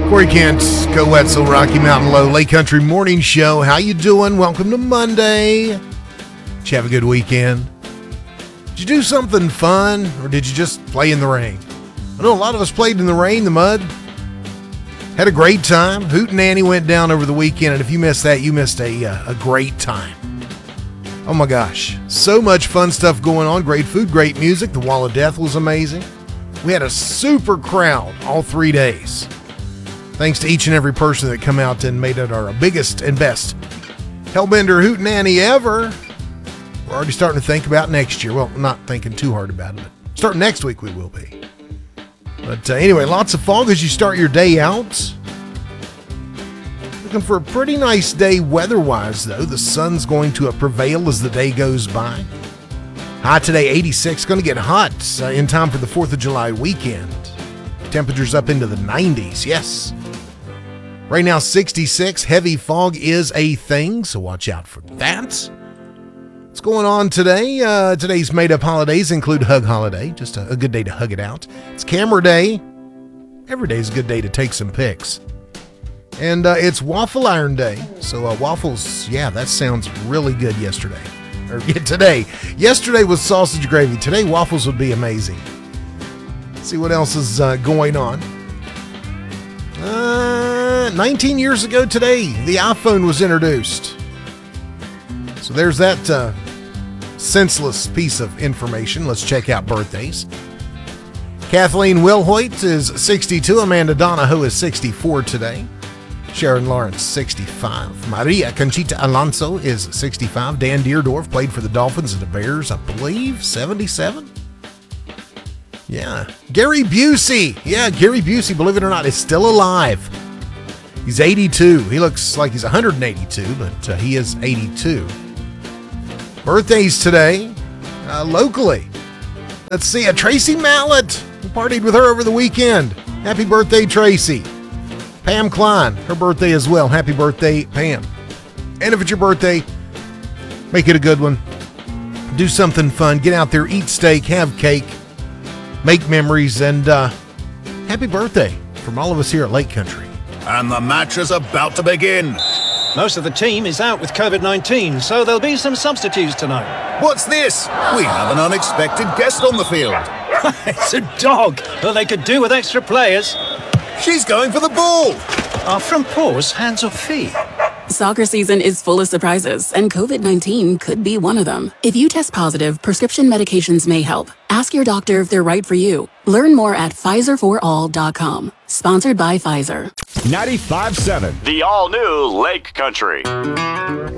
Corey Kent, Go Wetzel, Rocky Mountain Low, Lake Country Morning Show. How you doing? Welcome to Monday. Did you have a good weekend? Did you do something fun, or did you just play in the rain? I know a lot of us played in the rain, the mud. Had a great time. Hootenanny went down over the weekend, and if you missed that, you missed a great time. Oh my gosh. So much fun stuff going on. Great food, great music. The Wall of Death was amazing. We had a super crowd all 3 days. Thanks to each and every person that come out and made it our biggest and best Hellbender Hootenanny ever. We're already starting to think about next year. Well, not thinking too hard about it, but starting next week we will be. But anyway, lots of fog as you start your day out. Looking for a pretty nice day weather-wise, though. The sun's going to prevail as the day goes by. High today, 86. Going to get hot in time for the 4th of July weekend. Temperatures up into the 90s, yes. Right now, 66. Heavy fog is a thing, so watch out for that. What's going on today? Today's made-up holidays include Hug Holiday, just a good day to hug it out. It's Camera Day. Every day is a good day to take some pics. And it's Waffle Iron Day. So waffles, yeah, that sounds really good today. Yesterday was sausage gravy. Today, waffles would be amazing. Let's see what else is going on. 19 years ago today, the iPhone was introduced. So there's that senseless piece of information. Let's check out birthdays. Kathleen Wilhoit is 62. Amanda Donahoe is 64 today. Sharon Lawrence, 65. Maria Conchita Alonso is 65. Dan Deerdorf played for the Dolphins and the Bears, I believe, 77. Yeah. Gary Busey. Yeah, Gary Busey, believe it or not, is still alive. He's 82. He looks like he's 182, but he is 82. Birthdays today, locally. Let's see, Tracy Mallett. We partied with her over the weekend. Happy birthday, Tracy. Pam Klein, her birthday as well. Happy birthday, Pam. And if it's your birthday, make it a good one. Do something fun. Get out there, eat steak, have cake, make memories, and happy birthday from all of us here at Lake Country. And the match is about to begin. Most of the team is out with COVID-19, so there'll be some substitutes tonight. What's this? We have an unexpected guest on the field. It's a dog. Well, they could do with extra players. She's going for the ball. Are front paws hands or feet? Soccer season is full of surprises, and COVID-19 could be one of them. If you test positive, prescription medications may help. Ask your doctor if they're right for you. Learn more at PfizerForAll.com. Sponsored by Pfizer. 95.7. The all-new Lake Country.